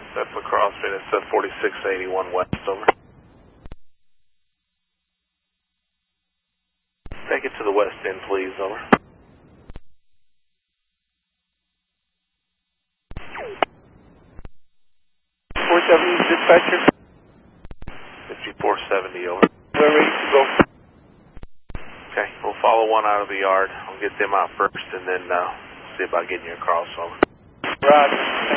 That's LaCrosse, it's 4681 West, over. Take it to the west end, please, over. 470 dispatcher. 5470, over. We're ready to go. Okay, we'll follow one out of the yard. I'll get them out first and then see about getting you across, over. Roger.